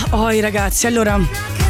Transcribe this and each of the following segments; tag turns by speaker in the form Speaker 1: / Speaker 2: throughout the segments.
Speaker 1: Oi ragazzi, allora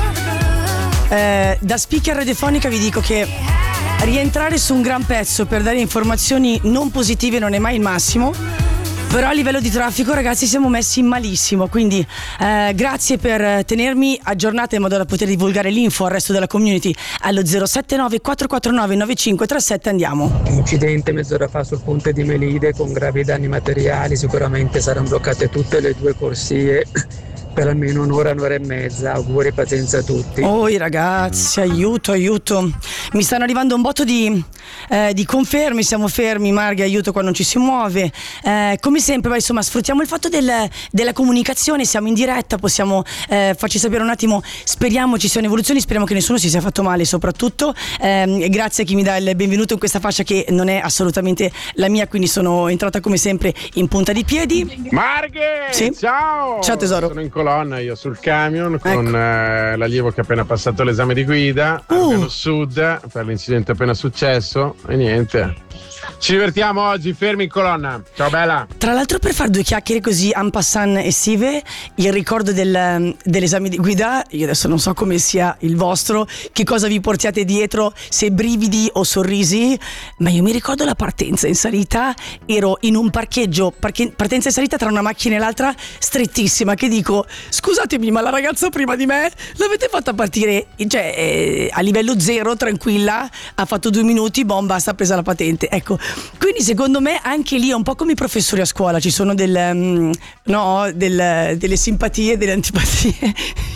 Speaker 1: da speaker radiofonica vi dico che rientrare su un gran pezzo per dare informazioni non positive non è mai il massimo, però a livello di traffico ragazzi siamo messi malissimo, quindi grazie per tenermi aggiornata in modo da poter divulgare l'info al resto della community. Allo 079 449 9537 andiamo.
Speaker 2: Incidente mezz'ora fa sul ponte di Melide con gravi danni materiali, sicuramente saranno bloccate tutte le due corsie per almeno un'ora e mezza. Auguri e pazienza a tutti.
Speaker 1: Oi ragazzi, aiuto. Mi stanno arrivando un botto di confermi, siamo fermi, Marghe, aiuto qua non ci si muove. Come sempre, insomma, sfruttiamo il fatto della comunicazione, siamo in diretta, possiamo farci sapere un attimo, speriamo ci siano evoluzioni, speriamo che nessuno si sia fatto male soprattutto. Grazie a chi mi dà il benvenuto in questa fascia che non è assolutamente la mia, quindi sono entrata come sempre in punta di piedi.
Speaker 3: Marghe,
Speaker 1: sì?
Speaker 3: Ciao
Speaker 1: tesoro.
Speaker 3: Sono in colonna io sul camion con l'allievo che ha appena passato l'esame di guida a Sud per l'incidente appena successo e niente, ci divertiamo oggi fermi in colonna. Ciao bella.
Speaker 1: Tra l'altro, per fare due chiacchiere così en passant estive, il ricordo dell'esame di guida, io adesso non so come sia il vostro, che cosa vi portiate dietro, se brividi o sorrisi, ma io mi ricordo la partenza in salita, ero in un parcheggio, partenza in salita tra una macchina e l'altra strettissima, che dico, scusatemi ma la ragazza prima di me l'avete fatta partire, cioè a livello zero, tranquilla, ha fatto 2 minuti, bomba, sta presa la patente, ecco. Quindi secondo me anche lì è un po' come i professori a scuola, ci sono delle simpatie e delle antipatie.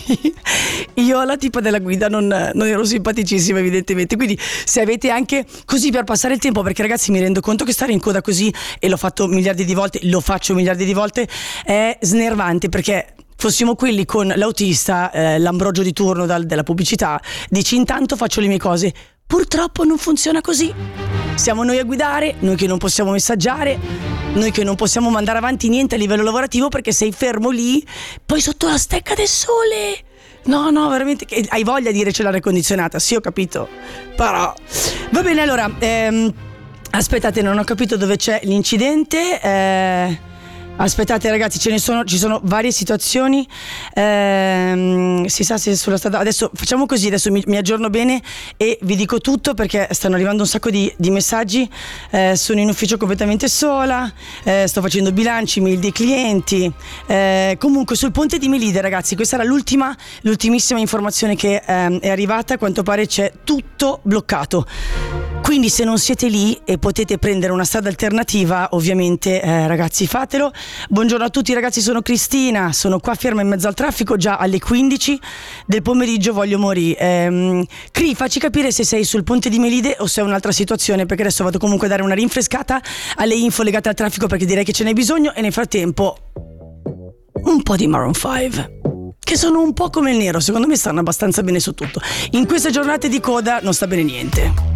Speaker 1: Io alla tipa della guida non ero simpaticissima evidentemente, quindi se avete anche così per passare il tempo, perché ragazzi mi rendo conto che stare in coda così, e lo faccio miliardi di volte, è snervante, perché fossimo quelli con l'autista, l'ambrogio di turno della pubblicità, dici intanto faccio le mie cose. Purtroppo non funziona così. Siamo noi a guidare, noi che non possiamo messaggiare, noi che non possiamo mandare avanti niente a livello lavorativo perché sei fermo lì, poi sotto la stecca del sole. No, veramente, hai voglia di dire c'è l'aria condizionata, sì, ho capito. Però va bene, allora aspettate, non ho capito dove c'è l'incidente. Aspettate ragazzi, ci sono varie situazioni, si sa se sulla strada. Adesso facciamo così, adesso mi aggiorno bene e vi dico tutto, perché stanno arrivando un sacco di messaggi. Sono in ufficio completamente sola, sto facendo bilanci, mail dei clienti. Comunque sul ponte di Melide ragazzi, questa era l'ultimissima informazione che è arrivata, a quanto pare c'è tutto bloccato. Quindi se non siete lì e potete prendere una strada alternativa, ovviamente ragazzi fatelo. Buongiorno a tutti ragazzi, sono Cristina, sono qua ferma in mezzo al traffico già alle 15 del pomeriggio, voglio morire. Cri, facci capire se sei sul ponte di Melide o se è un'altra situazione, perché adesso vado comunque a dare una rinfrescata alle info legate al traffico, perché direi che ce n'è bisogno, e nel frattempo un po' di Maroon 5. Che sono un po' come il nero, secondo me stanno abbastanza bene su tutto. In queste giornate di coda non sta bene niente.